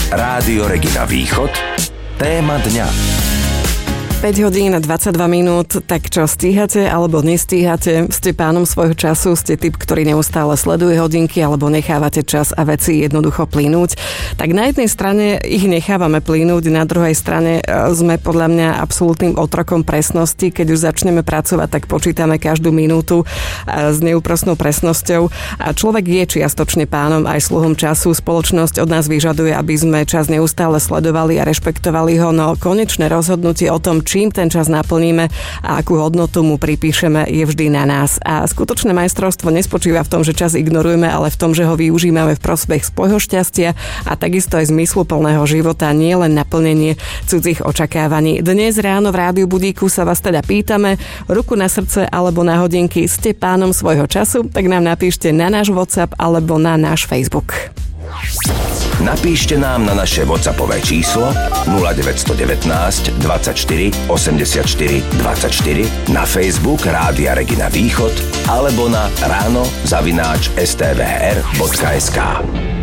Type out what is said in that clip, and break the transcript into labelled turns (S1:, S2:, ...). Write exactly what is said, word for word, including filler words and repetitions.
S1: Rádio Regina Východ. Téma dňa.
S2: päť hodín a dvadsaťdva minút, tak čo, stíhate alebo nestíhate? Ste pánom svojho času, ste typ, ktorý neustále sleduje hodinky alebo nechávate čas a veci jednoducho plynúť. Tak na jednej strane ich nechávame plynúť, na druhej strane sme podľa mňa absolútnym otrokom presnosti. Keď už začneme pracovať, tak počítame každú minútu s neúprosnou presnosťou. A človek je čiastočne pánom aj sluhom času. Spoločnosť od nás vyžaduje, aby sme čas neustále sledovali a rešpektovali ho, no konečné rozhodnutie o tom, čím ten čas naplníme a akú hodnotu mu pripíšeme, je vždy na nás. A skutočné majstrovstvo nespočíva v tom, že čas ignorujeme, ale v tom, že ho využívame v prospech svojho šťastia a takisto aj zmysluplného života, nie len naplnenie cudzích očakávaní. Dnes ráno v Rádiu Budíku sa vás teda pýtame, ruku na srdce alebo na hodinky, ste pánom svojho času? Tak nám napíšte na náš WhatsApp alebo na náš Facebook.
S1: Napíšte nám na naše WhatsAppové číslo nula deväť jedna deväť dvadsaťštyri osemdesiatštyri dvadsaťštyri, na Facebook Rádia Regina Východ alebo na ráno zavináč es té vé er bodka es ká.